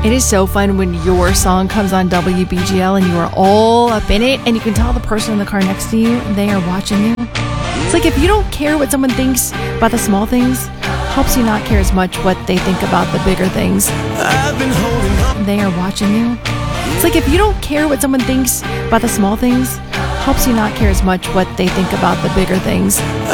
It is so fun when your song comes on WBGL and you are all up in it, and you can tell the person in the car next to you, they are watching you. It's like if you don't care what someone thinks about the small things, helps you not care as much what they think about the bigger things. They are watching you. It's like if you don't care what someone thinks about the small things, helps you not care as much what they think about the bigger things.